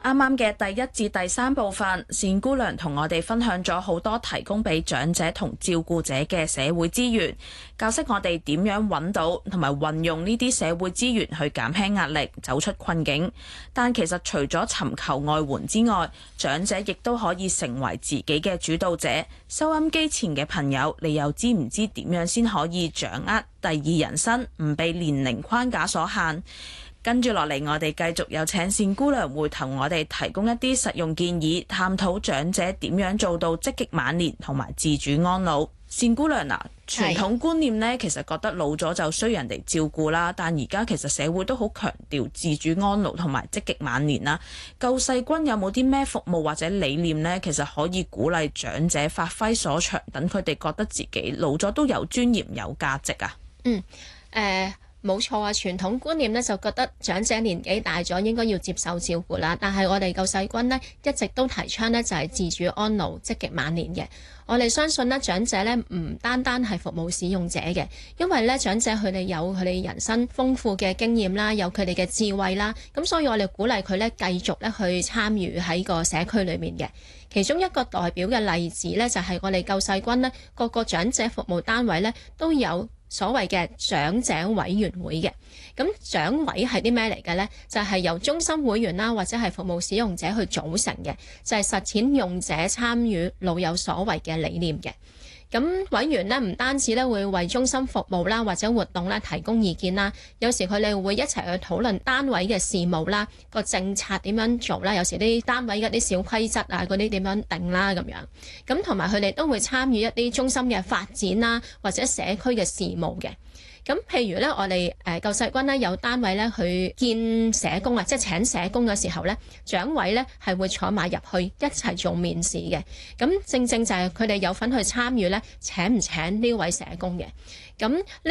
啱啱嘅第一至第三部分，善姑娘同我哋分享咗好多提供俾長者同照顧者嘅社會資源，教識我哋點樣揾到同埋運用呢啲社會資源去減輕壓力，走出困境。但其實除咗尋求外援之外，長者亦都可以成為自己嘅主導者。收音機前嘅朋友，你又知唔知點樣先可以掌握第二人生，唔被年齡框架所限？跟住落嚟，我哋繼續有請善姑娘會同我哋提供一啲實用建議，探討長者點樣做到積極晚年同埋自主安老。善姑娘啊，傳統觀念呢，其實覺得老咗就需要人哋照顧啦，但而家其實社會都好強調自主安老同埋積極晚年啦。救世軍有冇啲咩服務或者理念呢？其實可以鼓勵長者發揮所長，等佢哋覺得自己老咗都有尊嚴有價值啊。 冇錯啊！傳統觀念咧就覺得長者年紀大咗應該要接受照顧啦，但係我哋救世軍呢一直都提倡呢就係自主安老、積極晚年嘅。我哋相信呢長者呢唔單單係服務使用者嘅，因為呢長者佢哋有佢哋人生豐富嘅經驗啦，有佢哋嘅智慧啦，咁所以我哋鼓勵佢呢繼續呢去參與喺個社區裏面嘅。其中一個代表嘅例子呢，就係我哋救世軍呢各個長者服務單位呢都有所謂嘅長者委員會嘅。咁長委係啲咩嚟嘅呢？就係由中心會員啦，或者係服務使用者去組成嘅，就係實踐用者參與、老有所為嘅理念嘅。咁委員呢，唔單止咧會為中心服務啦，或者活動咧提供意見啦，有時佢哋會一齊去討論單位嘅事務啦，個政策點樣做啦，有時啲單位嘅啲小規則啊，嗰啲點樣定啦咁樣。咁同埋佢哋都會參與一啲中心嘅發展啦，或者社區嘅事務嘅。咁譬如咧，我哋救世軍咧有單位咧去見社工啊，即係請社工嘅時候咧，長委咧係會坐埋入去一齊做面試嘅。咁正正就係佢哋有份去參與咧，請唔請呢位社工嘅。咁呢